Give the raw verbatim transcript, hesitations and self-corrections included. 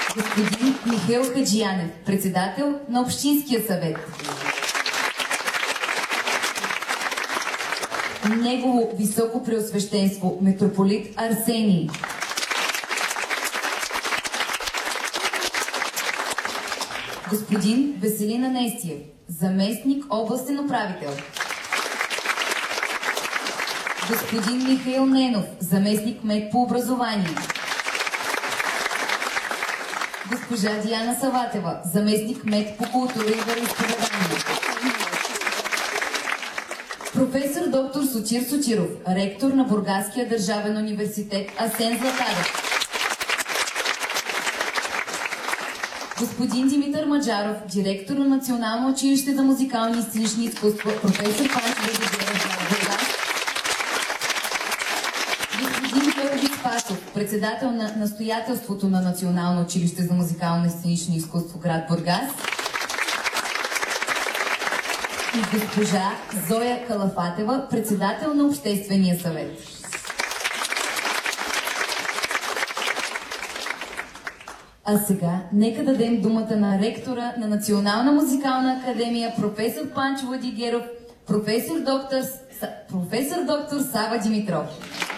Господин Михаил Хаджиянев, председател на Общинския съвет. Негово високо преосвещенство митрополит Арсений. Господин Веселин Анестиев, заместник областен управител. Господин Михаил Ненов, заместник кмет по образование. Госпожа Диана Саватева, заместник кмет по култура и вероизповедание. Професор доктор Сотир Сотиров, ректор на Бургаския държавен университет Асен Златарев. Господин Димитър Маджаров, директор на Национално училище за музикални и сценични изкуства, професор Панчо Бургас. Господин Георги Спасов, председател на настоятелството на Национално училище за музикално и сценично изкуство, град Бургас. И госпожа Зоя Калафатева, председател на Обществения съвет. А сега, нека дадем думата на ректора на Национална музикална академия, професор Панчо Владигеров, професор доктор, професор доктор Сава Димитров.